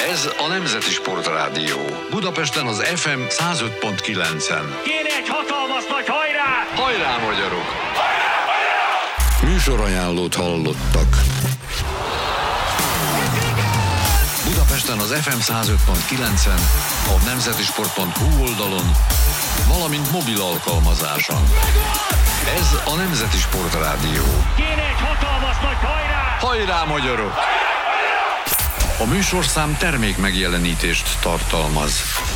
Ez a Nemzeti Sportrádió. Budapesten az FM 105.9-en. Kéne egy hatalmas nagy hajrá! Hajrá, magyarok! Hajrá, hajrá! Műsorajánlót hallottak. Budapesten az FM 105.9-en, a nemzetisport.hu oldalon, valamint mobil alkalmazáson. Ez a Nemzeti Sportrádió. Kéne egy hatalmas nagy hajrá! Hajrá, magyarok! A műsorszám termék megjelenítést tartalmaz.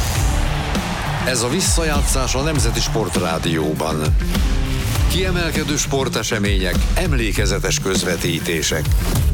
Ez a visszajátszás a Nemzeti Sportrádióban. Kiemelkedő sportesemények, emlékezetes közvetítések.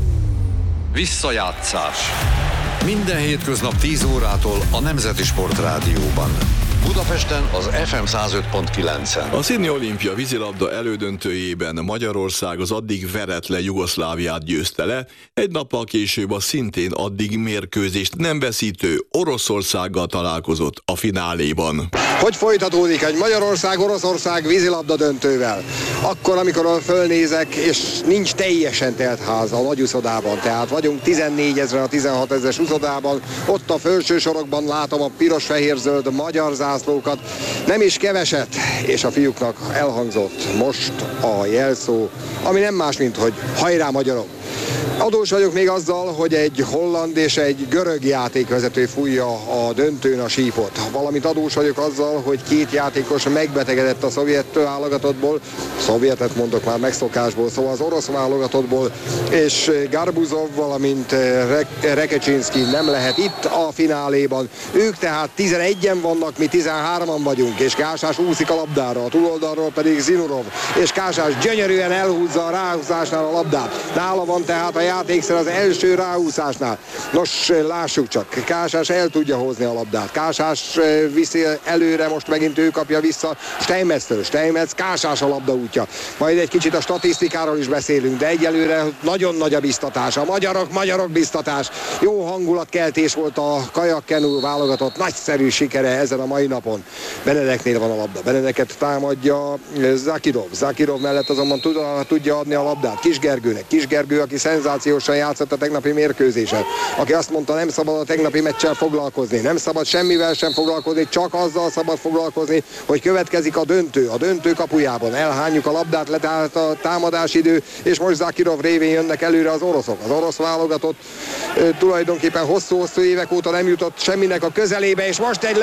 Visszajátszás. Minden hétköznap 10 órától a Nemzeti Sportrádióban. Budapesten az FM 105.9-en. A Sydney Olimpia vízilabda elődöntőjében Magyarország az addig veretlen Jugoszláviát győzte le, egy nappal később a szintén addig mérkőzést nem veszítő Oroszországgal találkozott a fináléban. Hogy folytatódik egy Magyarország-Oroszország vízilabda döntővel? Akkor, amikor fölnézek, és nincs teljesen telt ház a nagy uszodában, tehát vagyunk 14 ezeren a 16 ezeres uszodában, ott a felső sorokban látom a piros-fehér-zöld magyar zászlókat, nem is keveset, és a fiúknak elhangzott most a jelszó, ami nem más, mint hogy hajrá, magyarok! Adós vagyok még azzal, hogy egy holland és egy görög játékvezető fújja a döntőn a sípot. Valamint adós vagyok azzal, hogy két játékos megbetegedett a szovjet válogatottból, szovjetet mondok már megszokásból, szóval az orosz válogatottból, és Garbuzov, valamint Rekecsinszki nem lehet itt a fináléban. Ők tehát 11-en vannak, mi 13-an vagyunk, és Kásás úszik a labdára, a túloldalról pedig Zinurov, és Kásás gyönyörűen elhúzza a ráhúzásnál a labdát. Nála van tehát a játékszer az első ráhúzásnál. Nos, lássuk csak, Kásás el tudja hozni a labdát. Kásás viszi előre, most megint ő kapja vissza Steinmetztől. Steinmetz, Kásás a labda útja. Majd egy kicsit a statisztikáról is beszélünk, de egyelőre nagyon nagy a biztatás. A magyarok biztatás. Jó hangulatkeltés volt a kajakkenu válogatott, nagyszerű sikere ezen a mai napon. Benedeknél van a labda. Benedeket támadja Zakirov. Zakirov mellett azonban tudja adni a labdát Kisgergőnek. Kisgergő, aki szenzációsan játszott a tegnapi mérkőzésen, aki azt mondta, nem szabad a tegnapi meccsel foglalkozni, nem szabad semmivel sem foglalkozni, csak azzal szabad foglalkozni, hogy következik a döntő kapujában. Elhányjuk a labdát, letelt a támadásidő, és most Zakirov révén jönnek előre az oroszok. Az orosz válogatott tulajdonképpen hosszú-hosszú évek óta nem jutott semminek a közelébe, és most egy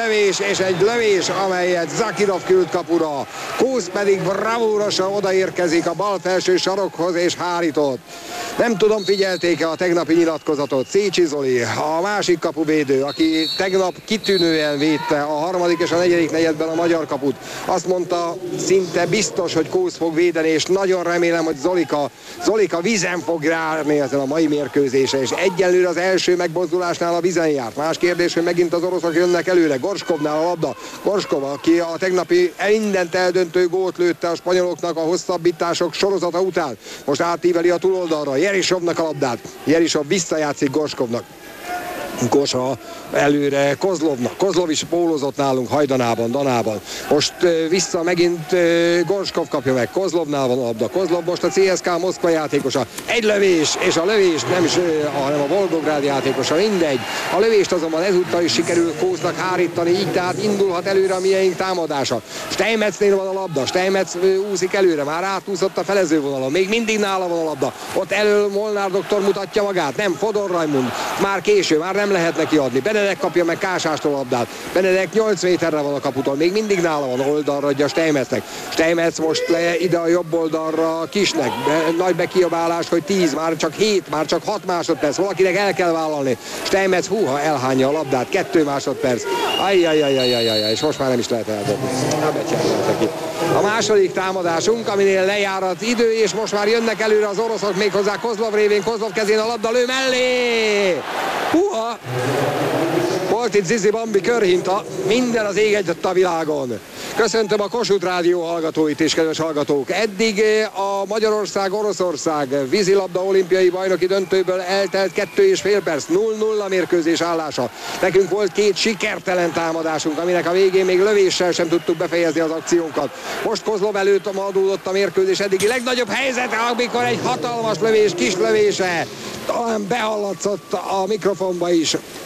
lövés, amelyet Zakirov küld kapura. Kusz pedig bravúrosan odaérkezik a bal felső sarokhoz, és hárított. Nem tudom, figyelték-e a tegnapi nyilatkozatot. Szécsi Zoli, a másik kapuvédő, aki tegnap kitűnően védte a harmadik és a negyedik negyedben a magyar kaput. Azt mondta, szinte biztos, hogy Kósz fog védeni, és nagyon remélem, hogy Zolika vizen fog járni ezen a mai mérkőzésen, és egyelőre az első megmozdulásnál a vizen járt. Más kérdés, hogy megint az oroszok jönnek előre. Gorskovnál a labda. Gorskov, aki a tegnapi mindent eldöntő gólt lőtte a spanyoloknak a hosszabbítások sorozata után. Most átíveli a túloldalra. Jerisovnak a labdát. Jerisov visszajátszik Gorskovnak. Gosa előre Kozlovnak. Kozlov is pólózott nálunk Hajdanában, Danában. Most vissza megint Gorskov kapja meg. Kozlovnál van a labda. Kozlov most a CSKA Moszkva játékosa. Egy lövés, és a lövés nem is, hanem a Volgográd játékosa, mindegy. A lövést azonban ezúttal is sikerül Kósznak hárítani, így tehát indulhat előre a miénk támadása. Steinmetznél van a labda. Steinmetz úszik előre, már átúszott a felezővonalon. Még mindig nála van a labda. Ott elől Molnár doktor mutatja magát. Nem, Fodor Rajmund. Már késő, már nem lehet neki adni. Benedek kapja meg Kásástól a labdát. Benedek 8 méterre van a kaputól, még mindig nála van, oldalra adja Steinmetznek. Steinmetz most le ide a jobb oldalra Kisnek. Nagy bekiabálás, hogy 10, már csak 7, már csak 6 másodperc. Valakinek el kell vállalni. Steinmetz elhányja a labdát, 2 másodperc. Ajjajajajajajaj, és most már nem is lehet eldobni. A második támadásunk, aminél lejár az idő, és most már jönnek előre az oroszok, méghozzá Kozlov révén, Kozlov kezén a labda, lő mellé! Húha! Volt itt Zizi Bambi körhinta, minden az ég egyet a világon. Köszöntöm a Kossuth Rádió hallgatóit és kedves hallgatók. Eddig a Magyarország-Oroszország vízilabda olimpiai bajnoki döntőből eltelt 2,5 perc, 0-0 mérkőzés állása. Nekünk volt 2 sikertelen támadásunk, aminek a végén még lövéssel sem tudtuk befejezni az akciónkat. Most Kozlov előtt adódott a mérkőzés eddigi legnagyobb helyzet, amikor egy hatalmas lövés, kis lövése, talán behallatszott a mikrofonba is.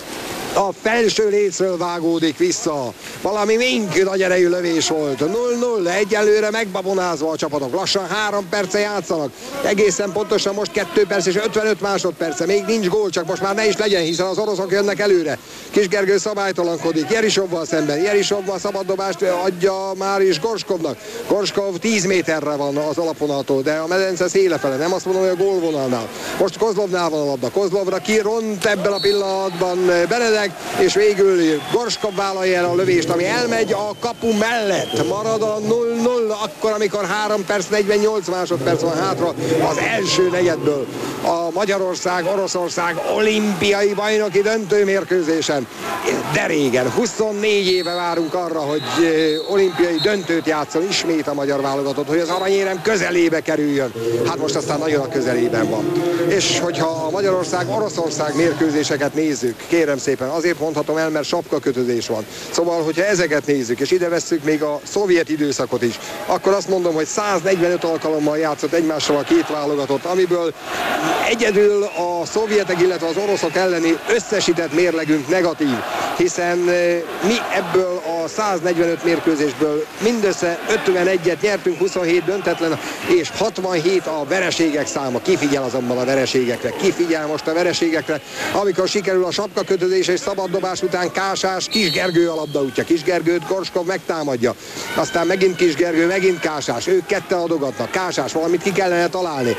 A felső lécről vágódik vissza. Valami mink nagy erejű lövés volt. 0-0, egyelőre megbabonázva a csapatok. Lassan 3 perce játszanak. Egészen pontosan most 2 perc és 55 másodperce. Még nincs gól, csak most már ne is legyen, hiszen az oroszok jönnek előre. Kisgergő szabálytalankodik. Jerisovval szemben. Jerisovval szabaddobást adja már is Gorskovnak. Gorskov 10 méterre van az alapvonaltól, de a medence szélefele. Nem azt mondom, hogy a gólvonalnál. Most Kozlovnál van a labda. Kozlovra kiront ebben a pillanatban Benedek, és végül Gorskov vállalja el a lövést, ami elmegy a kapu mellett. Marad a 0-0, akkor, amikor 3 perc 48 másodperc van hátra az első negyedből. A Magyarország-Oroszország olimpiai bajnoki döntőmérkőzésen. De régen, 24 éve várunk arra, hogy olimpiai döntőt játszon ismét a magyar válogatott, hogy az aranyérem közelébe kerüljön. Hát most aztán nagyon a közelében van. És hogyha a Magyarország-Oroszország mérkőzéseket nézzük, kérem szépen, azért mondhatom el, mert sapkakötözés van. Szóval, hogyha ezeket nézzük, és ide vesszük még a szovjet időszakot is, akkor azt mondom, hogy 145 alkalommal játszott egymással a két válogatott, amiből egyedül a szovjetek, illetve az oroszok elleni összesített mérlegünk negatív, hiszen mi ebből a 145 mérkőzésből mindössze 51-et nyertünk, 27 döntetlen, és 67 a vereségek száma. Kifigyel azonban a vereségekre, kifigyel most a vereségekre, amikor sikerül a sapkakötözés és szabaddobás után Kásás, Kisgergő a labda útja. Kisgergőt Gorskov megtámadja. Aztán megint Kisgergő, megint Kásás. Ők ketten adogatnak. Kásás, valamit ki kellene találni.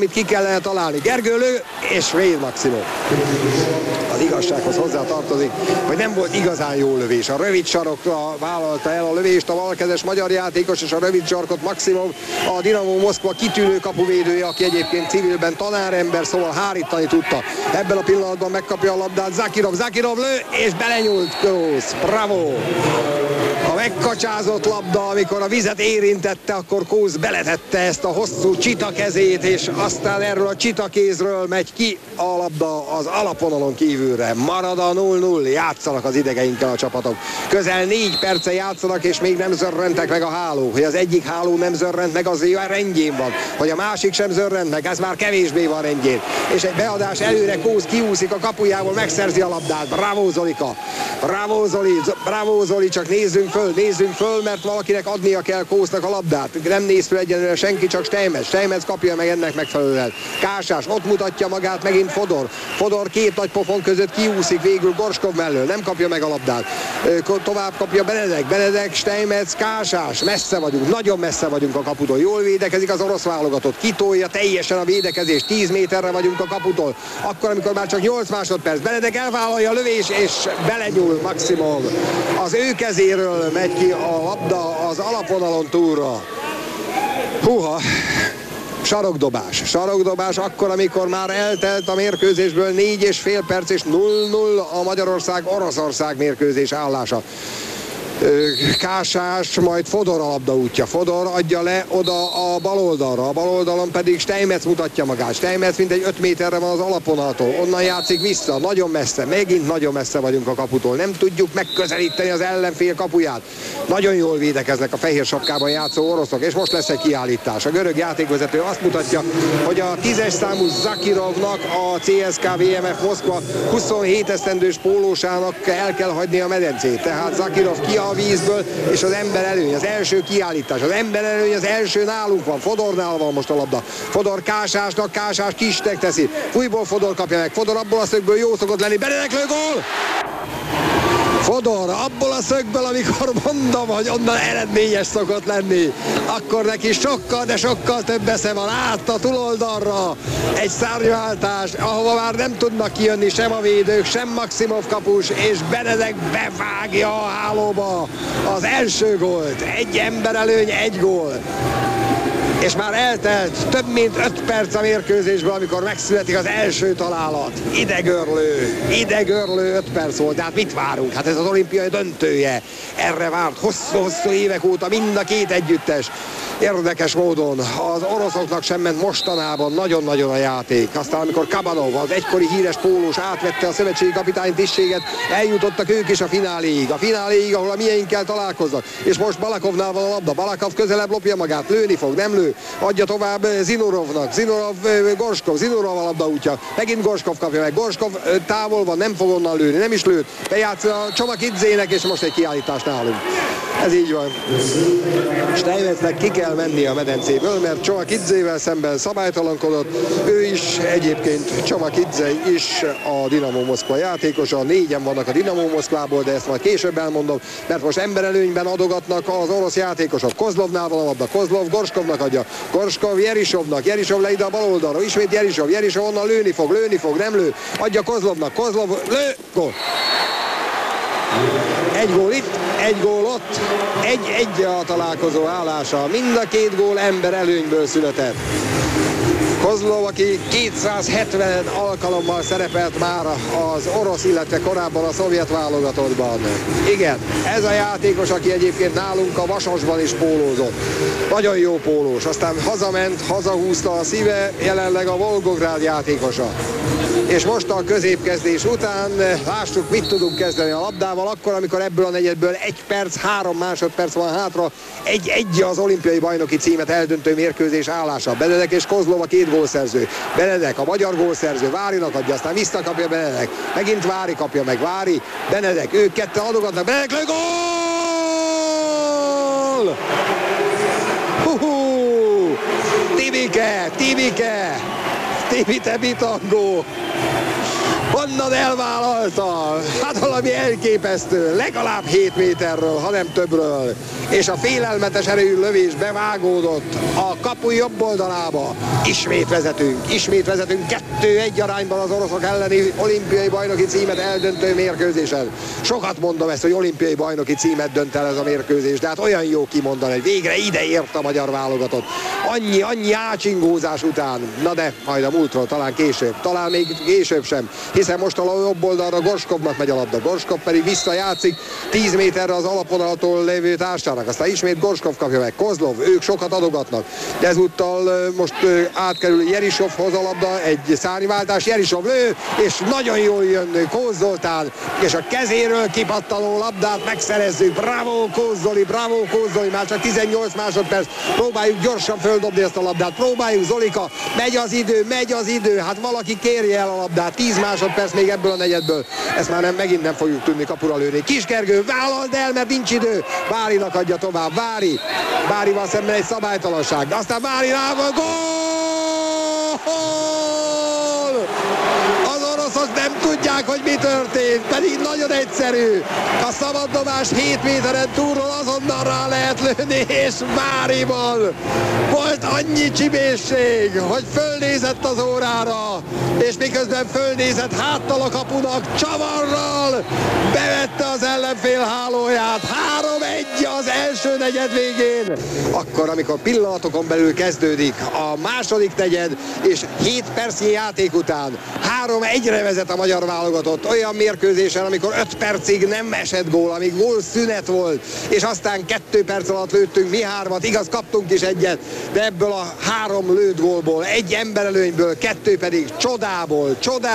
Gergő lő, és Réd Maximum. Az igazsághoz hozzá tartozik, hogy nem volt igazán jó lövés. A rövid sarokra vállalta el a lövést a balkezes magyar játékos, és a rövid sarkot Maximum, a Dinamo Moszkva kitűnő kapuvédője, aki egyébként civilben tanárember, szóval hárítani tudta. Ebben a pillanatban megkapja a labdát Zakirov lő, és belenyúlt Kósz. Bravo! A megkacsázott labda, amikor a vizet érintette, akkor Kósz beletette ezt a hosszú csitakezét, és aztán erről a csitakézről megy ki a labda az alapvonalon kívülre. Marad a 0-0, játszanak az idegeinkkel a csapatok. Közel 4 perce játszanak, és még nem zörrentek meg a háló. Hogy az egyik háló nem zörrent meg, az már rendjén van. Hogy a másik sem zörrent meg, ez már kevésbé van rendjén. És egy beadás előre, Kósz kiúszik a kapujából, megszerzi a labdát. Bravo Zolika! Bravo Zoli, csak nézzünk föl, mert valakinek adnia kell Kósznak a labdát. Nem néz föl egyenlőre senki, csak Steinmetz kapja meg ennek megfelelően. Kásás, ott mutatja magát megint Fodor 2 nagy pofon között kiúszik végül Gorskov mellől, nem kapja meg a labdát. Tovább kapja Benedek, Steinmetz, Kásás. Messze vagyunk, nagyon messze vagyunk a kaputól. Jól védekezik az orosz válogatott, kitolja teljesen a védekezést, 10 méterre vagyunk a kaputól. Akkor, amikor már csak 8 másodperc, Benedek elvállalja a lövés, és belenyúl Maximum. Az ő kezéről megy ki a labda az alapvonalon túlra. Húha! Sarokdobás akkor, amikor már eltelt a mérkőzésből 4,5 perc, és 0-0 a Magyarország-Oroszország mérkőzés állása. Kásás, majd Fodor a labda útja. Fodor adja le oda a bal oldalra. A bal oldalon pedig Steinmetz mutatja magát. Steinmetz mintegy 5 méterre van az alapvonaltól. Onnan játszik vissza, nagyon messze. Megint nagyon messze vagyunk a kaputól. Nem tudjuk megközelíteni az ellenfél kapuját. Nagyon jól védekeznek a fehér sapkában játszó oroszok, és most lesz egy kiállítás. A görög játékvezető azt mutatja, hogy a 10-es számú Zakirovnak, a CSKA VMF Moszkva 27 esztendős pólósának el kell hagyni a medencét. Tehát Zakirov ki a vízből, és az ember előny, az első kiállítás. Az ember előny az első nálunk van. Fodornál van most a labda. Fodor Kásásnak, Kásás kistek teszi. Újból Fodor kapja meg. Fodor abból a szögből jó szokott lenni. Benedek lő, gól! Fodor abból a szögből, amikor mondom, hogy onnan eredményes szokott lenni, akkor neki sokkal, de sokkal több esze van át a túloldalra. Egy szárnyváltás, ahova már nem tudnak kijönni sem a védők, sem Maximov kapus, és Benedek bevágja a hálóba az első gólt. Egy ember előny, egy gól. És már eltelt több mint 5 perc a mérkőzésből, amikor megszületik az első találat. Idegörlő 5 perc volt, de hát mit várunk? Hát ez az olimpiai döntője. Erre várt hosszú évek óta mind a két együttes. Érdekes módon az oroszoknak sem ment mostanában nagyon-nagyon a játék. Aztán amikor Kabanov, az egykori híres pólós átvette a szövetségi kapitány tisztséget, eljutottak ők is a fináléig. A fináléig, ahol a mieinkkel találkoznak. És most Balakovnál van a labda. Balakov közelebb lopja magát, lőni fog, nem lő. Adja tovább Zinorovnak. Zinurov, Gorskov, Zinurov a labda útja. Megint Gorskov kapja meg. Gorskov távol van, nem fog onnan lőni, nem is lőtt. Bejátsz a Csomakidzének, és most egy kiállítás nálunk. Ez így van. Steinmetznek ki kell menni a medencéből, mert Csomakidzével szemben szabálytalankodott. Ő is egyébként, Csomakidze is a Dinamo Moszkva játékosa. 4-en vannak a Dinamo Moszkvából, de ezt majd később elmondom, mert most emberelőnyben adogatnak az orosz játékosok. Kozlovnál van a labda, Kozlov Gorskovnak adja. Gorskov Jerisovnak, Jerisov le ide a bal oldalra, ismét Jerisov onnan lőni fog, nem lő. Adja Kozlovnak, Kozlov lő, gól. Egy gól itt, egy gól ott, egy a találkozó állása. Mind a két gól ember előnyből született. Kozlov, aki 270 alkalommal szerepelt már az orosz, illetve korábban a szovjet válogatottban. Igen, ez a játékos, aki egyébként nálunk a Vasasban is pólózott. Nagyon jó pólós, aztán hazament, hazahúzta a szíve, jelenleg a Volgográd játékosa. És most a középkezdés után lássuk, mit tudunk kezdeni a labdával, akkor, amikor ebből a negyedből 1 perc, 3 másodperc van hátra, 1-1 az olimpiai bajnoki címet eldöntő mérkőzés állása. Benedek és Kozlov a két gólszerző. Benedek a magyar gólszerző, Várinak adja, aztán visszakapja Benedek. Megint Vári kapja meg, Vári, Benedek, ők ketten adogatnak, Benedek lő, gól! Tibike! Timite Bitangó! Honnan elvállalta? Hát valami elképesztő, legalább 7 méterről, hanem többről. És a félelmetes erejű lövés bevágódott a kapu jobb oldalába. Ismét vezetünk 2-1 arányban az oroszok elleni olimpiai bajnoki címet eldöntő mérkőzésen. Sokat mondom ezt, hogy olimpiai bajnoki címet dönt el ez a mérkőzés, de hát olyan jó kimondani, hogy végre ide ért a magyar válogatott. Annyi ácsingózás után. Na de, majd a múltról, talán később, talán még később sem. Hiszen most a jobb oldalra Gorskovnak megy a labda. Gorskov pedig visszajátszik 10 méterre az alapvonaltól lévő társának. Aztán ismét Gorskov kapja meg. Kozlov, ők sokat adogatnak. De ezúttal most átkerül Jerisovhoz a labda, egy szárnyváltás, Jerisov lő, és nagyon jól jön Kóz Zoltán, és a kezéről kipattanó labdát megszerezzük. Bravo Kóz Zoli, már csak 18 másodperc. Próbáljuk gyorsan földobni ezt a labdát. Próbáljuk, Zolika, megy az idő. Hát valaki kérje el a labdát. 10 másodperc még ebből a negyedből. Ezt már megint nem fogjuk tudni kapura lőni. Kiskergő, vállald el, mert nincs idő. Várinak adja tovább. Várival szemben egy szabálytalanság. De aztán Vári rával, gól! Az oroszok nem tudják, hogy mi történt, pedig nagyon egyszerű. A szabaddobást 7 méteren túlról azonnal rá lehet lőni, és Várival volt annyi csibészség, hogy fölnézett az órára, és miközben fölnézett háttal a kapunak, csavarral bevette az ellenfél hálóját. 3-1 az első negyed végén. Akkor, amikor pillanatokon belül kezdődik a második negyed, és 7 percnyi játék után 3-1-re vezet a magyar válogatott olyan mérkőzésen, amikor 5 percig nem esett gól, amíg gólszünet volt, és aztán 2 perc alatt lőttünk mi 3-at, igaz, kaptunk is egyet, de ebből a 3 lőtt gólból, 1 emberelőnyből, 2 pedig csodából,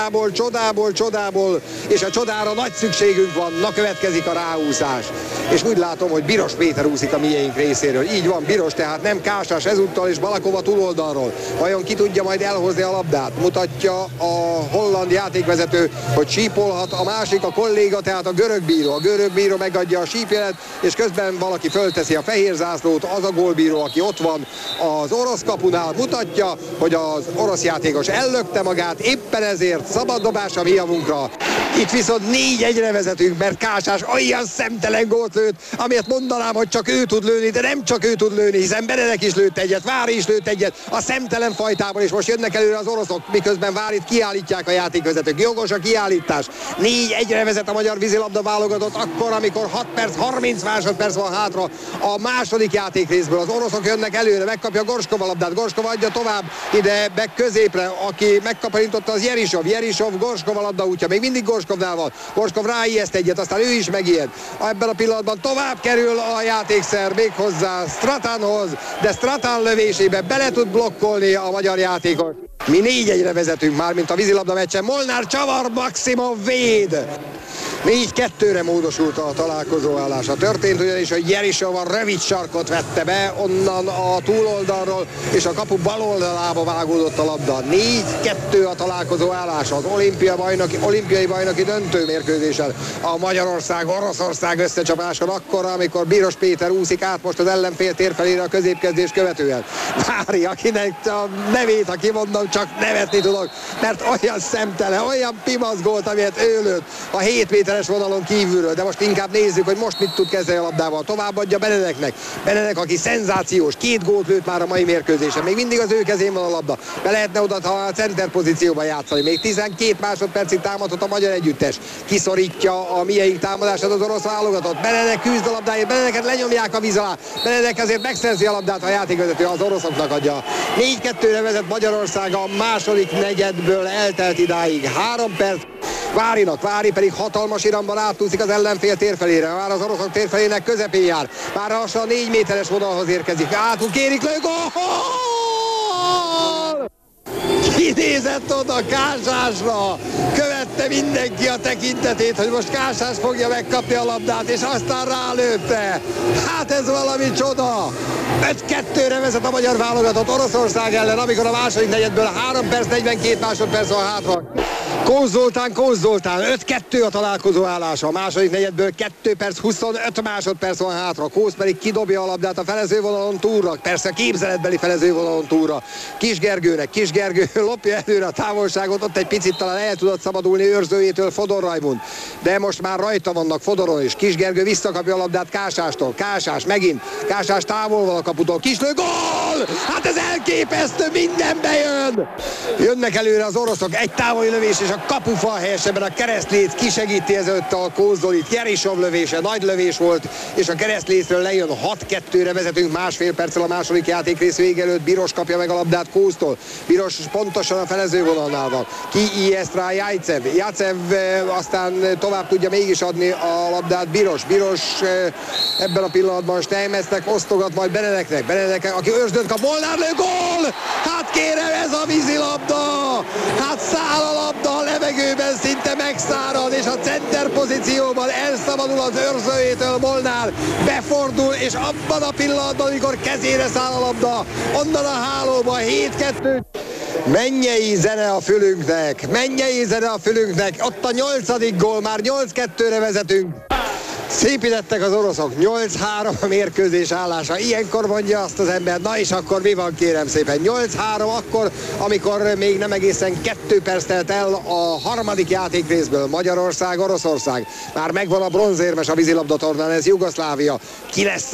és a csodára nagy szükségünk van. Na, következik a ráúszás. És úgy látom, hogy Biros Péter úszik a miénk részéről. Így van, Biros, tehát nem Kásás ezúttal, és Balakov a túloldalról. Vajon ki tudja majd elhozni a labdát? Mutatja a holland játékvezető, hogy sípolhat, a másik a kolléga, tehát a görög bíró megadja a sípjelet, és közben valaki fölteszi a fehér zászlót, az a gólbíró, aki ott van az orosz kapunál, mutatja, hogy az orosz játékos ellökte magát, éppen ezért szabaddobás a mi javunkra. Itt viszont 4-1-re vezetünk, mert Kásás olyan szemtelen gólt lőtt, amiért mondanám, hogy csak ő tud lőni, de nem csak ő tud lőni, hiszen Benedek is lőtt egyet, Vári is lőtt egyet, a szemtelen fajtából, és most jönnek előre az oroszok, miközben Várit kiállítják a játékvezetők. Jogos a kiállítás. 4-1-re vezet a magyar vízilabda válogatott, akkor, amikor 6 perc, 30 másodperc van hátra a második játékrészből. Az oroszok jönnek előre, megkapja Gorskov a labdát, Gorskov adja tovább ide be középre, aki megkaparintotta, az Jerisov, Gorskov a labda útja, még mindig Gorskov Borskovnál van. Borskov ráijeszt egyet, aztán ő is megijed. Ebben a pillanatban tovább kerül a játékszer méghozzá Stratanhoz, de Stratan lövésébe bele tud blokkolni a magyar játékos. Mi 4-1-re vezetünk már, mint a vízilabda meccsen. Molnár csavar, Maximov véd! 4-2-re módosult a találkozó állása. Történt ugyanis, hogy Jerisov a rövid sarkot vette be onnan a túloldalról, és a kapu bal oldalába vágódott a labda. 4-2 a találkozó állása az olimpiai bajnoki döntőmérkőzésen. A Magyarország-Oroszország összecsapáson akkor, amikor Bíros Péter úszik át most az ellenfél tér felére a középkezdés követően. Vári, akinek a nevét, ha kimondom, csak nevetni tudok, mert olyan szemtelen, olyan pimaszgolt, amilyet ő lőtt a 7 méteres vonalon kívülről, de most inkább nézzük, hogy most mit tud kezdeni a labdával. Továbbadja Benedeknek. Benedek, aki szenzációs, 2 gólt lőtt már a mai mérkőzésen. Még mindig az ő kezén van a labda. Be lehetne oda a center pozícióban játszani. Még 12 másodpercig támadhat a magyar együttes. Kiszorítja a mieink támadását az orosz válogatott. Benedek küzd a labdáért, Benedeket lenyomják a víz alá. Benedek azért megszerzi a labdát, a játékvezető az oroszoknak adja. 4-2-re vezet Magyarország a második negyedből eltelt idáig. 3 perc. Vári pedig hatalmas iramban átúszik az ellenfél térfelére. Már az oroszok térfelének közepén jár. Már lassan 4 méteres vonalhoz érkezik. Átul kérik, lő, gól! Kinézett oda Kásásra, követte mindenki a tekintetét, hogy most Kásás fogja megkapni a labdát, és aztán rálőtte. Hát ez valami csoda. 5-2-re vezet a magyar válogatott Oroszország ellen, amikor a második negyedből 3 perc 42 másodperc van hátra. Kósz Zoltán, 5-2 a találkozó állása. A második negyedből 2 perc 25 másodperc van hátra. Kósz pedig kidobja a labdát a felezővonalon túlra. Persze képzeletbeli felezővonalon túlra. Kisgergő lopja előre a távolságot. Ott egy picit talán el tudott szabadulni őrzőjétől Fodor Rajmund. De most már rajta vannak Fodoron is. Kisgergő visszakapja a labdát Kásástól. Kásás távol van a kaputól. Kislő, gól! Hát ez elképesztő, minden bejön! Jönnek előre az oroszok, egy távoli lövés, és a kapufal helyesebben a keresztléc kisegíti ezelőtt a Kózolit. Jerisov lövése, nagy lövés volt, és a keresztlécről lejön. 6-2-re vezetünk másfél perccel a második játékrész vége előtt. Biros kapja meg a labdát Kóztól. Biros pontosan a felezővonalnál van. Kiijeszt rá Jajcev aztán tovább tudja mégis adni a labdát Biros ebben a pillanatban Steinmetznek osztogat majd Benedek, aki őrsdönt kap, Molnár lő, gól! Hát kérem, ez a vízilabda! Hát száll a labda a levegőben, szinte megszárad, és a center pozícióban elszabadul az őrzőjétől Molnár, befordul, és abban a pillanatban, amikor kezére száll a labda, onnan a hálóba 7-2. Mennyei zene a fülünknek, ott a 8. gól, már 8-2-re vezetünk. Szépítettek az oroszok, 8-3 a mérkőzés állása. Ilyenkor mondja azt az ember, na és akkor mi van, kérem szépen? 8-3 akkor, amikor még nem egészen 2 perc telt el a harmadik játékrészből. Magyarország-Oroszország. Már megvan a bronzérmes a vízilabda tornán, ez Jugoszlávia. Ki lesz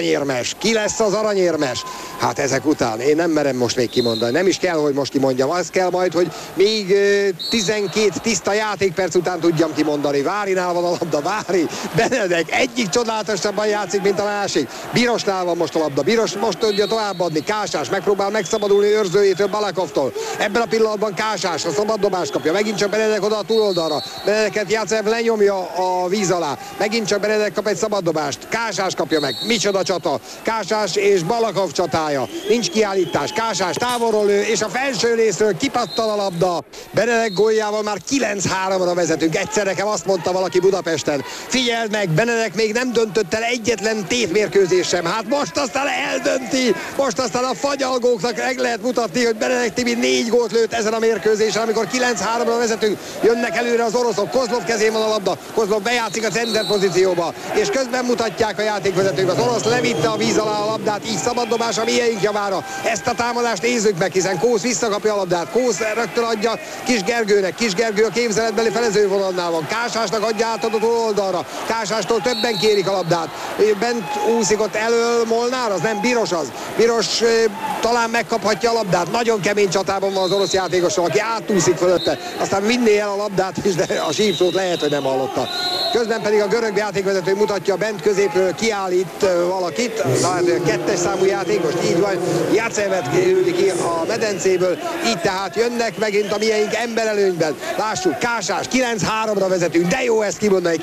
az aranyérmes? Hát ezek után én nem merem most még kimondani. Nem is kell, hogy most kimondjam. Az kell majd, hogy még 12 tiszta játékperc után tudjam kimondani. Várinál van a labda, Benedek egyik csodálatosabban játszik, mint a másik. Birosnál van most a labda. Biros most tudja továbbadni. Kásás megpróbál megszabadulni őrzőjétől, Balakovtól. Ebben a pillanatban Kásás a szabad dobást kapja. Megint csak Benedek oda a túloldalra. Benedeket Jacek lenyomja a víz alá. Megint csak Benedek kap egy szabad dobást. Kásás kapja meg. Micsoda csata. Kásás és Balakov csatája. Nincs kiállítás. Kásás távolról lő, és a felső részről kipattan a labda. Benedek góljával már 9-3-ra vezetünk. Egyszer nekem azt mondta valaki Budapesten. Figyeld meg, Benedek még nem döntött el egyetlen tétmérkőzés sem. Hát most aztán eldönti, most aztán a fagyalgóknak meg lehet mutatni, hogy Benedek Tibi 4 gólt lőtt ezen a mérkőzésen, amikor 9-3-ra vezetünk. Jönnek előre az oroszok, Kozlov kezén van a labda, Kozlov bejátszik a center pozícióba, és közben mutatják a játékvezetők. Az orosz levitte a víz alá a labdát, így szabaddobás a mieink javára. Ezt a támadást nézzük meg, hiszen Kósz visszakapja a labdát. Kósz rögtön adja Kisgergő a képzeletbeli felezővonalnál van. Kásásnak adja át a oldalra. Kásástól többen kérik a labdát. Bent úszik ott elől Molnár, az nem Biros az. Biros talán megkaphatja a labdát. Nagyon kemény csatában van az orosz játékosról, aki átúszik fölötte. Aztán vinné el a labdát is, de a sípszót lehet, hogy nem hallotta. Közben pedig a görög játékvezető mutatja, bent középről kiállít valakit, tehát a 2-es számú játékos, így van, Jacevet küldi ki a medencéből, így tehát jönnek megint a mieink emberelőnyben. Lássuk, Kásás, 9-3-ra vezetünk, de jó ezt kimondani,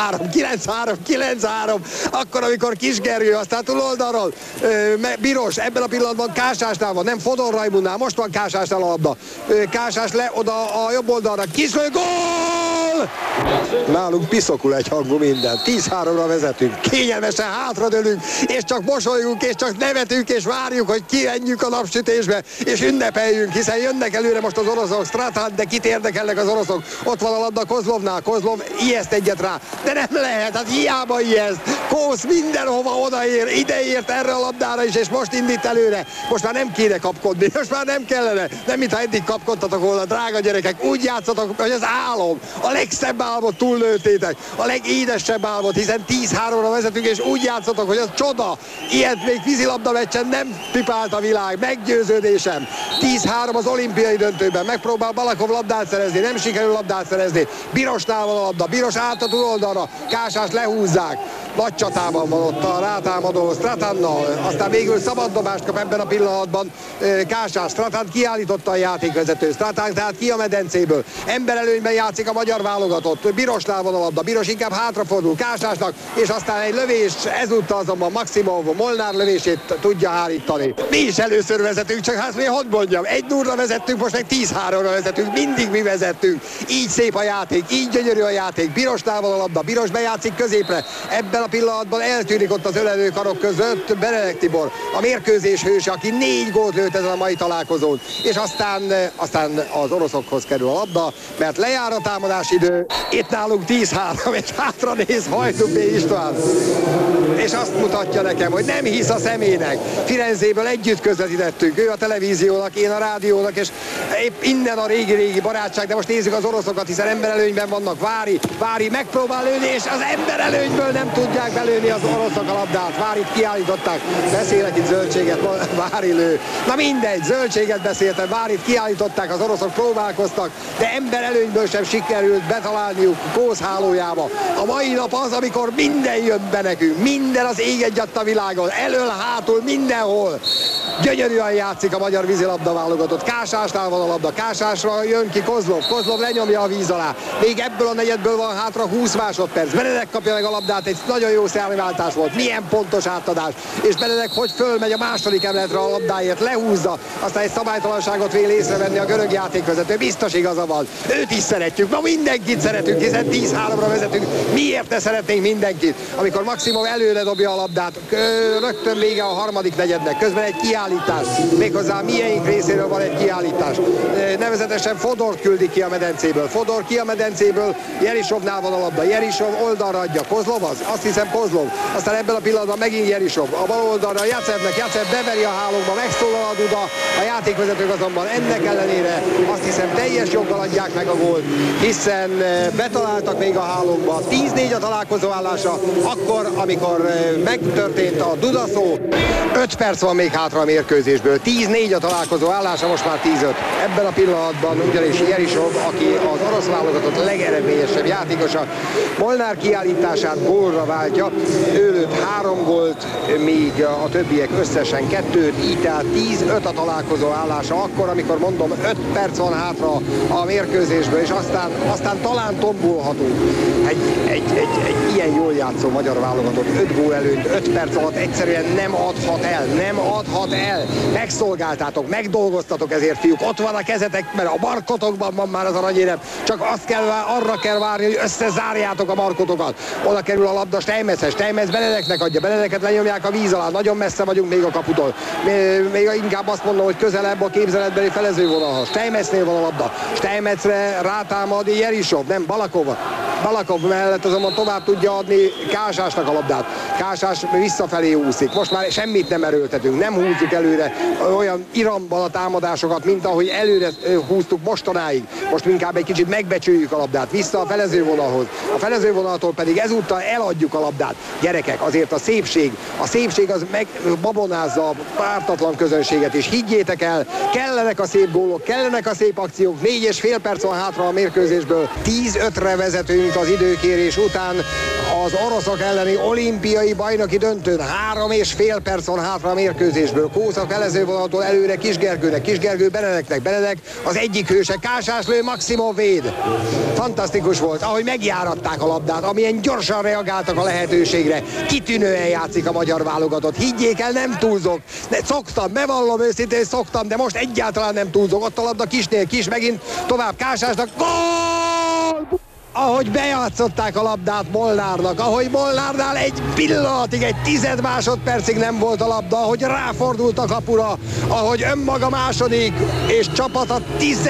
9-3, akkor amikor Kisgergő, aztán túloldalról Biros, ebben a pillanatban Kásásnál van, nem Fodor Rajmundnál, most van Kásásnál a labda. Kásás le oda a jobb oldalra, Kislő, gól! Nálunk piszokul egy hangú minden, 10-3-ra vezetünk, kényelmesen hátradőlünk, és csak mosolyunk, és csak nevetünk, és várjuk, hogy kimenjünk a napsütésbe, és ünnepeljünk, hiszen jönnek előre most az oroszok, Stratan, de kit érdekelnek az oroszok, ott van a labda Kozlovnál, Kozlov ijeszt egyet rá, de nem lehet, hát hiába ijeszt, Kósz mindenhova odaér, ideért erre a labdára is, és most indít előre, most már nem kéne kapkodni, most már nem kellene, nem mintha eddig kapkodtatok volna, drága gyerekek, úgy játszatok, hogy az álom, a legszebb álmot túllőttétek, a legédesebb álmot, hiszen 10-3-ra vezetünk, és úgy játszatok, hogy az csoda, ilyet még vízilabda meccsen nem pipált a világ, meggyőződésem. 10-3 az olimpiai döntőben, megpróbál Balakov labdát szerezni, nem sikerül labdát szerezni, Birosnál van a labda, Biros át a túloldalra, Kásás lehúzzák, nagy csatában van ott a rátámadó Stratannal, aztán végül szabaddobást kap ebben a pillanatban Kásás. Stratan kiállította a játékvezető, Stratan tehát ki a medencéből, emberelőnyben játszik a magyar válogatott, Birosnál van a labda, Biros inkább hátrafordul Kásásnak, és aztán egy lövés, ezúttal azonban Maximov Molnár lövését tudja hárítani. Mi is először vezetünk, csak hát mi hadd mondjam, 1-0-ra vezettünk, most meg 10-3-ra vezetünk, mindig mi vezettünk. Így szép a játék, így gyönyörű a játék, Birosnál van a labda, Biros bejátszik középre, ebben a pillanatban eltűnik ott az ölelő karok között Benedek Tibor, a mérkőzés hőse, aki 4 gólt lőtt ezen a mai találkozón, és aztán az oroszokhoz kerül a labda, mert lejár a támadási idő, itt nálunk 10-3, és hátra néz Hajdú B. István, és azt mutatja nekem, hogy nem hisz a szemének. Firenzéből együtt közvetítettünk, ő a televíziónak, én a rádiónak, és épp innen a régi barátság, de most nézzük az oroszokat, hiszen emberelőnyben vannak. Vári megpróbál lőni, és az emberelőnyből nem tudják belőni az oroszok a labdát. Várit kiállították, beszélek itt zöldséget, Vári lő. Na mindegy, zöldséget beszéltem, Várit kiállították, az oroszok próbálkoztak, de emberelőnyből sem sikerült betalálniuk Kósz hálójába. A mai nap az, amikor minden jön be nekünk, minden az ég egyatt a világon, elől, hátul, mindenhol. Gyönyörűen játszik a magyar vízilabda válogatott. Kásásnál van a labda, Kásásra jön ki Kozlov lenyomja a víz alá. Még ebből a negyedből van hátra 20 másodperc. Benedek kapja meg a labdát, egy nagyon jó szárnyváltás volt. Milyen pontos átadás. És Benedek hogy fölmegy a második emeletre a labdáért, lehúzza, aztán egy szabálytalanságot vél észrevenni a görög játékvezető. Biztos igaza van. Őt is szeretjük, ma mindenkit szeretünk, hiszen 10-3-ra vezetünk. Miért ne szeretnénk mindenkit? Amikor Maximov előre dobja a labdát, rögtön vége a harmadik negyednek. Közben egy kiállítás. Méghozzá mieink részéről van egy kiállítás. Nevezetesen Fodort küldi ki a medencéből. Fodor ki a medencéből, Jerisovnál van a labda. Jerisov oldalra adja. Kozlov az? Azt hiszem Kozlov. Aztán ebben a pillanatban megint Jerisov. A bal oldalra Jacevnek. Jacev beveri a hálóba, megszólal a duda. A játékvezetők azonban ennek ellenére azt hiszem teljes joggal adják meg a gólt, hiszen betaláltak még a hálókba. 10-4 a találkozó állása, akkor, amikor megtörtént a dudaszó. 5 perc van még hátra a mérkőzésből. 10-4 a találkozó állása, most már 10-5. Ebben a pillanatban ugyanis Jerisov, aki az orosz válogatott legeredményesebb játékosa, Molnár kiállítását gólra váltja. Ő lőtt 3 gólt, míg a többiek összesen 2-t, így tehát 10-5 a találkozó állása, akkor, amikor mondom 5 perc van hátra a mérkőzésből, és aztán talán tombulhatunk. Egy ilyen jól játszó magyar válogatott 5 gól előtt 5 perc alatt egyszerűen nem adhat el. Megszolgáltátok, megdolgoztatok ezért, fiúk. Ott van a kezetek, mert a markotokban van már az aranyérem. Csak arra kell várni, hogy összezárjátok a markotokat. Oda kerül a labda Steinmetzhez. Steinmetz Benedeknek adja. Benedeket lenyomják a víz alá. Nagyon messze vagyunk még a kaputól. Még inkább azt mondom, hogy közelebb a képzeletbeli felezővonalhoz. Steinmetznél van a labda. Steinmetzre rátámad Jerisov, nem Balakov mellett azonban tovább tudja adni Kásásnak a labdát. Kásás visszafelé úszik. Most már semmit nem erőltetünk, nem húzzuk előre olyan iramban a támadásokat, mint ahogy előre húztuk mostanáig. Most inkább egy kicsit megbecsüljük a labdát, vissza a felezővonalhoz. A felezővonaltól pedig ezúttal eladjuk a labdát. Gyerekek, azért a szépség az megbabonázza a pártatlan közönséget, és higgyétek el, kellenek a szép gólok, kellenek a szép akciók, 4,5 perc van hátra a mérkőzésből, 10-5-re vezetünk az időkérés után az oroszok elleni olimpiai bajnoki döntőn, 3,5 perc van hátra a mérkőzésből, Kósa felezővonaltól előre Kisgergőnek, Kisgergő Benedeknek, Benedek az egyik hőse, Kásás lő, Maximov véd. Fantasztikus volt, ahogy megjáratták a labdát, amilyen gyorsan reagáltak a lehetőségre. Kitűnően játszik a magyar válogatott. Higgyék el, nem túlzok. Szoktam, bevallom őszintén, szoktam, de most egyáltalán nem túlzok. Ott a labda Kisnél, Kis megint tovább Kásásnak. Gól! Ahogy bejátszották a labdát Molnárnak, ahogy Molnárnál egy pillanatig, egy 10 másodpercig nem volt a labda, ahogy ráfordult a kapura, ahogy önmaga második és csapata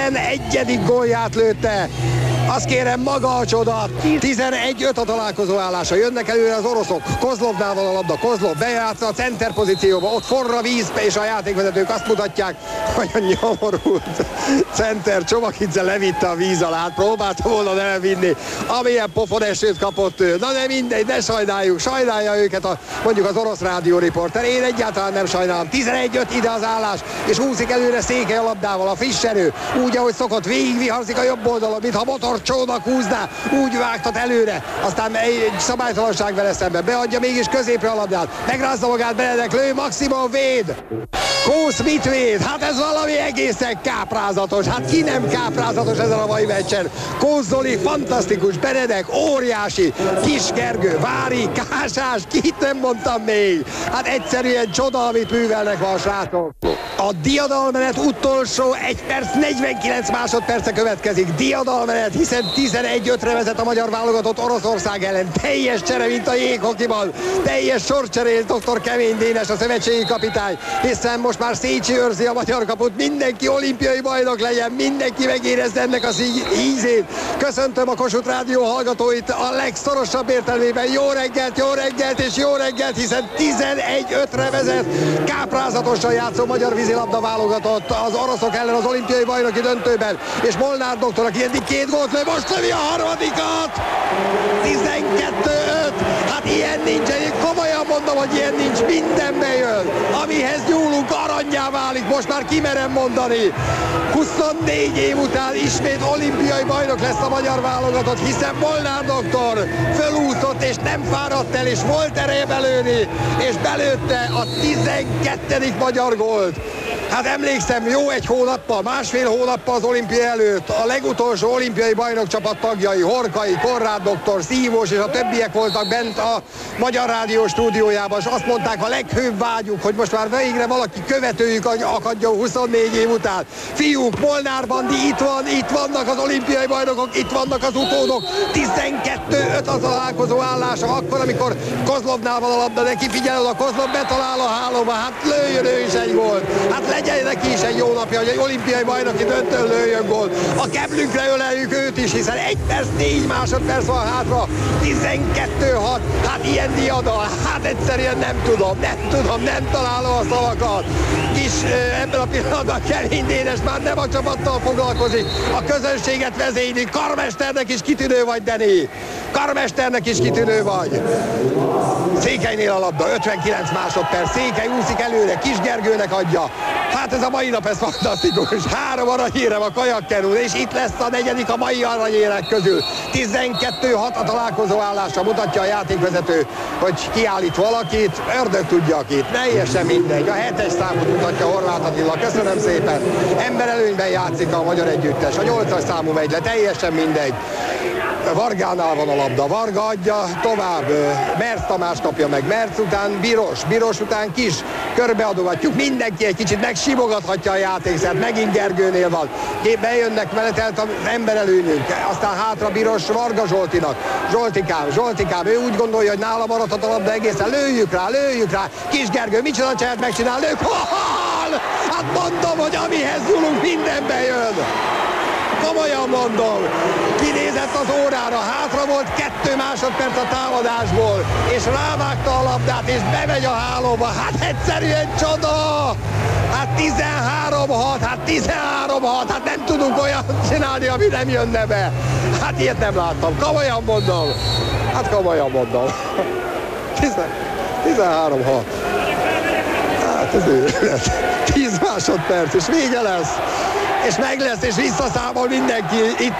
11. gólját lőtte. Azt kérem, maga a csoda. 11-5 a találkozó állása. Jönnek előre az oroszok. Kozlovnál van a labda. Kozlov bejátsza a center pozícióba. Ott forr a víz, és a játékvezetők azt mutatják, hogy a nyomorult center Csomagidze levitte a víz alá. Próbálta volna nem vinni. Amilyen pofonesőt kapott ő. Na de mindegy, ne sajnáljuk. Sajnálja őket mondjuk az orosz rádióriporter. Én egyáltalán nem sajnálom. 11-5 ide az állás, és úszik előre Székely a labdával. A Fischerő úgy, ahogy szokott, végigviharzik a jobb oldalon, mintha motorcsónak húzná, úgy vágtat előre. Aztán egy szabálytalanság vele szemben. Beadja mégis középre a labdát. Megrázza magát Benedek, lő, Maximov véd. Kósz mit véd? Hát ez valami egészen káprázatos. Hát ki nem káprázatos ezen a mai meccsen? Kósz Zoli fantasztikus, Benedek óriási, Kisgergő, Vári, Kásás, kit nem mondtam még. Hát egyszerűen csoda, amit művelnek ma a srácok. A diadalmenet utolsó 1 perc 49 másodperce következik. Diadalmenet, hiszen 11-5-re vezet a magyar válogatott Oroszország ellen. Teljes csere, mint a jéghokiban. Teljes sorcserés dr. Kemény Dénes, a szövetségi kapitány, hiszen most már Szécsi őrzi a magyar kaput. Mindenki olimpiai bajnok legyen, mindenki megérezze ennek az ízét. Köszöntöm a Kossuth Rádió hallgatóit a legszorosabb értelmében. Jó reggelt és jó reggelt, hiszen 11-5-re vezet. Káprázatosan játszó magyar vízilabda válogatott az oroszok ellen az olimpiai bajnoki döntőben, és Molnár doktor, aki eddig 2 gólt lő, most lövi a harmadikat! 12-5! Hát ilyen nincs, én komolyan mondom, hogy ilyen nincs, mindenbe jön. Amihez nyúlunk, arannyá válik, most már kimerem mondani. 24 év után ismét olimpiai bajnok lesz a magyar válogatott, hiszen Molnár doktor fölúszott és nem fáradt el, és volt ereje belőni, és belőtte a 12. magyar gólt. Hát emlékszem, jó egy hónappal, másfél hónappal az olimpia előtt a legutolsó olimpiai bajnokcsapat tagjai, Horkai, Korrád doktor, Szívós és a többiek voltak bent a Magyar Rádió stúdiójában, és azt mondták, a leghőbb vágyuk, hogy most már végre valaki követőjük akadjon 24 év után. Fiúk, Molnár Bandi itt vannak az olimpiai bajnokok, itt vannak az utódok. 12-5 az találkozó állása, akkor, amikor Kozlovnál van a labda, de kifigyel oda, Kozlov betalál a hálóba, hát lőjön ő is egy gólt. Hát legyen neki is egy jó napja, hogy egy olimpiai bajnoki döntőn lőjön gólt. A keblünkre öleljük őt is, hiszen 1 perc 4 másodperc van hátra. 12-6, hát ilyen diadal, hát egyszerűen nem tudom, nem találom a szavakat. Kis ebben a pillanatban Kemény Dénes már nem a csapattal foglalkozik, a közönséget vezényli. Karmesternek is kitűnő vagy, Deni. Karmesternek is kitűnő vagy. Székelynél a labda, 59 másodperc, Székely úszik előre, Kisgergőnek adja. Hát ez a mai nap, ez fantasztikus. 3 aranyérem a kajakkenún, és itt lesz a 4. a mai aranyérek közül. 12-6 a találkozó állása, mutatja a játékvezető, hogy kiállít valakit, ördög tudja akit, teljesen mindegy. A 7-es számot mutatja Horváth Attila, köszönöm szépen. Emberelőnyben játszik a magyar együttes, a 8-as számú megy le, teljesen mindegy. Vargánál van a labda, Varga adja tovább, Merc Tamás kapja meg, Merc után Biros után Kis, körbeadogatjuk, mindenki egy kicsit megsimogathatja a játékszert, megint Gergőnél van, bejönnek menetelt az emberelőnyünk, aztán hátra Biros Varga Zsoltinak, Zsoltikám, ő úgy gondolja, hogy nála maradhat a labda egészen, lőjük rá, Kis Gergő, micsoda csehet megcsinál, lők, hát mondom, hogy amihez nyúlunk, mindenbe jön. Komolyan mondom, kinézett az órára, hátra volt 2 másodperc a támadásból, és rávágta a labdát, és bemegy a hálóba, hát egyszerűen csoda! Hát 13-6, 13-6, hát nem tudunk olyan csinálni, ami nem jönne be. Hát ilyet nem láttam, komolyan mondom. Hát komolyan mondom. 13-6. Hát ez őrület. 10 másodperc, és vége lesz. És meg lesz, és visszaszámol mindenki itt